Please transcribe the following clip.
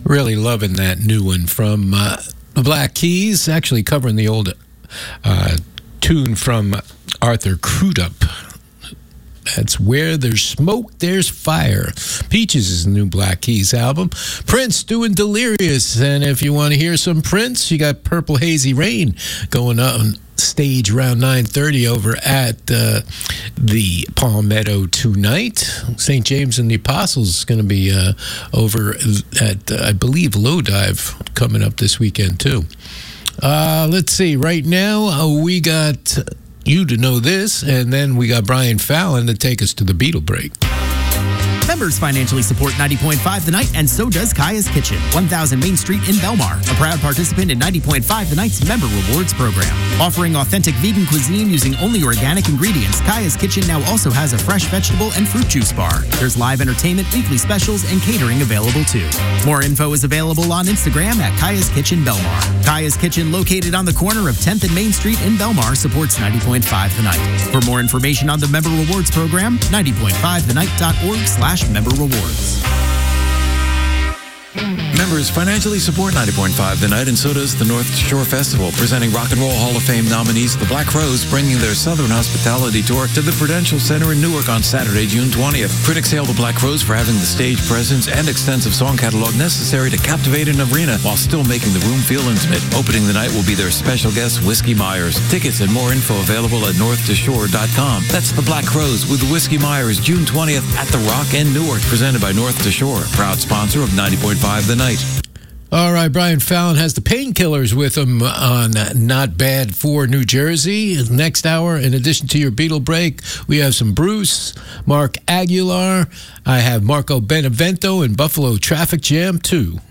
Really loving that new one from the Black Keys, actually covering the old tune from Arthur Crudup. That's Where There's Smoke, There's Fire. Peaches is the new Black Keys album. Prince doing Delirious. And if you want to hear some Prince, you got Purple Hazy Rain going on stage around 9:30 over at the Palmetto tonight. St. James and the Apostles is going to be over at, I believe, Low Dive coming up this weekend, too. Let's see. Right now, we got You to Know This, and then we got Brian Fallon to take us to the Beatle break. Members financially support 90.5 The Night, and so does Kaya's Kitchen, 1000 Main Street in Belmar, a proud participant in 90.5 The Night's Member Rewards program. Offering authentic vegan cuisine using only organic ingredients, Kaya's Kitchen now also has a fresh vegetable and fruit juice bar. There's live entertainment, weekly specials, and catering available too. More info is available on Instagram at Kaya's Kitchen Belmar. Kaya's Kitchen, located on the corner of 10th and Main Street in Belmar, supports 90.5 The Night. For more information on the Member Rewards program, 90.5thenight.org/member rewards. Members financially support 90.5 The Night, and so does the North Shore Festival, presenting Rock and Roll Hall of Fame nominees The Black Crowes, bringing their Southern Hospitality Tour to the Prudential Center in Newark on Saturday, June 20th. Critics hail The Black Crowes for having the stage presence and extensive song catalog necessary to captivate an arena while still making the room feel intimate. Opening the night will be their special guest, Whiskey Myers. Tickets and more info available at north2shore.com. That's The Black Crowes with Whiskey Myers, June 20th at The Rock in Newark, presented by North to Shore, proud sponsor of 90.5 The Night. All right, Brian Fallon has the Painkillers with him on Not Bad for New Jersey. Next hour, in addition to your Beatle break, we have some Bruce, Mark Aguilar. I have Marco Benevento and Buffalo Traffic Jam, too.